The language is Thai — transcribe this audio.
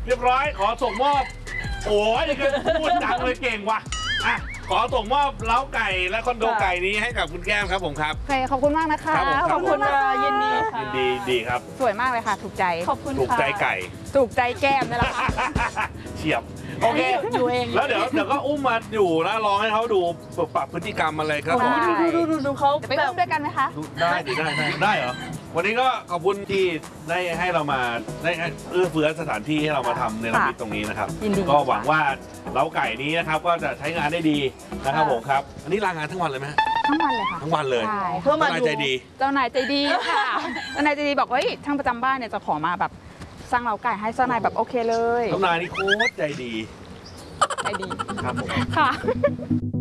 เรียบร้อยขอส่งมอบโอ้ยนี่ก็พูดจังเลยเก่งว่ะอ่ะขอส่งมอบเล้าไก่และคอนโดไก่นี้ให้กับคุณแก้มครับผมครับโอเคขอบคุณมากนะคะขอบคุณค่ะยินดียินดีดีครับสวยมากเลยค่ะถูกใจขอบคุณถูกใจไก่ถูกใจแก้มนี่แหละค่ะเฉียบโอเคอยู่เองแล้วเดี๋ยวก็อุ้มมาอยู่แล้วลองให้เขาดูปรับพฤติกรรมอะไรครับผมดูเขาจะไปแบอุ้บมด้วยกันไหมคะได้ดิได้เหรอวันนี้ก็ขอบคุณที่ได้ให้เรามาได้เอื้อเฟื้อสถานที่ให้เรามาทำในระมิดตรงนี้นะครับยินดีก็หวังว่าเล้าไก่นี้นะครับก็จะใช้งานได้ดีนะครับผมครับอันนี้ลางานทั้งวันเลยไหมฮะทั้งวันเลยค่ะทั้งวันเลยใช่เพื่อมาทนายดูใจดีเจ้านายใจดีค่ะเจ้านายใจดีบอกว่าเฮ้ยช่างประจำบ้านเนี่ยจะขอมาแบบสร้างเล้าไก่ให้เจ้านายแบบโอเคเลยทนายนี่โคตรใจดีใจดีครับผมค่ะ